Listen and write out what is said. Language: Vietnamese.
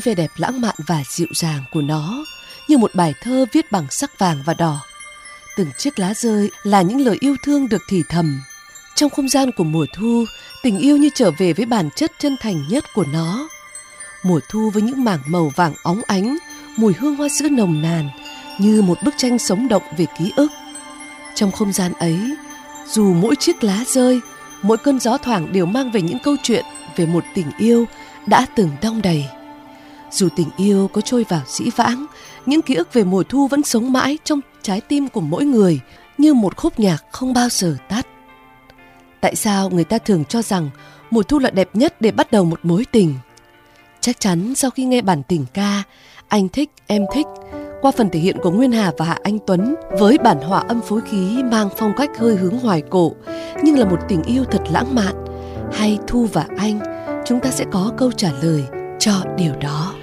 vẻ đẹp lãng mạn và dịu dàng của nó như một bài thơ viết bằng sắc vàng và đỏ. Từng chiếc lá rơi là những lời yêu thương được thì thầm. Trong không gian của mùa thu, tình yêu như trở về với bản chất chân thành nhất của nó. Mùa thu với những mảng màu vàng óng ánh, mùi hương hoa sữa nồng nàn, như một bức tranh sống động về ký ức. Trong không gian ấy, dù mỗi chiếc lá rơi, mỗi cơn gió thoảng đều mang về những câu chuyện về một tình yêu đã từng đong đầy. Dù tình yêu có trôi vào dĩ vãng, những ký ức về mùa thu vẫn sống mãi trong trái tim của mỗi người như một khúc nhạc không bao giờ tắt. Tại sao người ta thường cho rằng mùa thu là đẹp nhất để bắt đầu một mối tình? Chắc chắn sau khi nghe bản tình ca Anh Thích Em Thích qua phần thể hiện của Nguyên Hà và Hạ Anh Tuấn với bản hòa âm phối khí mang phong cách hơi hướng hoài cổ nhưng là một tình yêu thật lãng mạn, hay Thu và Anh, chúng ta sẽ có câu trả lời cho điều đó.